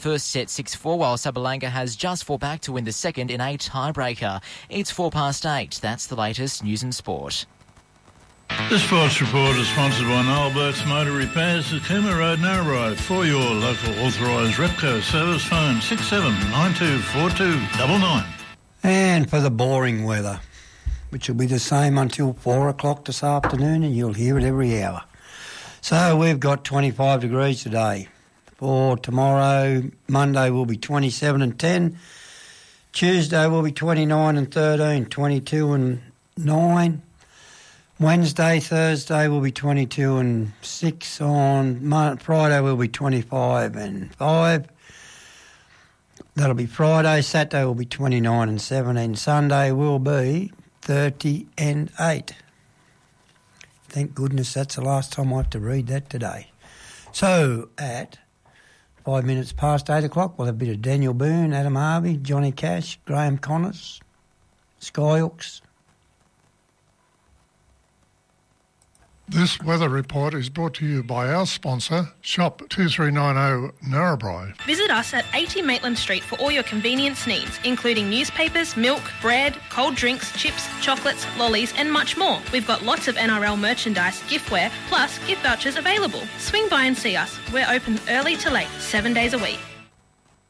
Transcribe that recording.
First set 6-4, while Sabalenka has just fought back to win the second in a tiebreaker. It's 8:04. That's the latest news and sport. The Sports Report is sponsored by Noel Burke's Motor Repairs at Cooma Road, Narrabri. For your local authorised Repco service, phone 67924299. And for the boring weather, which will be the same until 4 o'clock this afternoon, and you'll hear it every hour. So we've got 25 degrees today. For tomorrow, Monday will be 27 and 10. Tuesday will be 29 and 13, 22 and 9. Wednesday, Thursday will be 22 and 6. On Friday will be 25 and 5. That'll be Friday. Saturday will be 29 and 17. Sunday will be 30 and 8. Thank goodness that's the last time I have to read that today. So at 5 minutes past 8 o'clock, we'll have a bit of Daniel Boone, Adam Harvey, Johnny Cash, Graham Connors, Skyhooks. This weather report is brought to you by our sponsor, Shop 2390 Narrabri. Visit us at 80 Maitland Street for all your convenience needs, including newspapers, milk, bread, cold drinks, chips, chocolates, lollies and much more. We've got lots of NRL merchandise, giftware, plus gift vouchers available. Swing by and see us. We're open early to late, 7 days a week.